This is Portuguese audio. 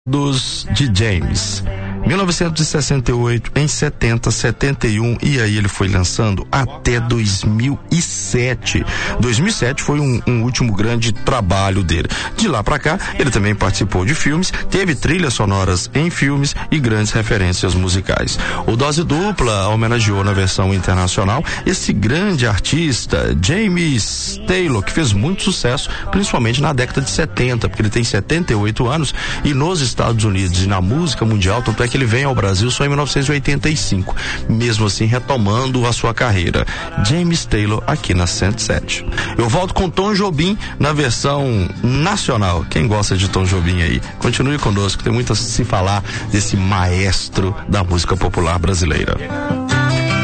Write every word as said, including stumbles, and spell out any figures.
dos de James. mil novecentos e sessenta e oito, em setenta, setenta e um, e aí ele foi lançando até dois mil e sete. dois mil e sete foi um, um último grande trabalho dele. De lá pra cá, ele também participou de filmes, teve trilhas sonoras em filmes e grandes referências musicais. O Dose Dupla homenageou na versão internacional esse grande artista, James Taylor, que fez muito sucesso, principalmente na década de setenta, porque ele tem setenta e oito anos, e nos Estados Unidos e na música mundial, tanto é que ele vem ao Brasil só em mil novecentos e oitenta e cinco, mesmo assim retomando a sua carreira. James Taylor aqui na cento e sete. Eu volto com Tom Jobim na versão nacional. Quem gosta de Tom Jobim aí, continue conosco, tem muito a se falar desse maestro da música popular brasileira.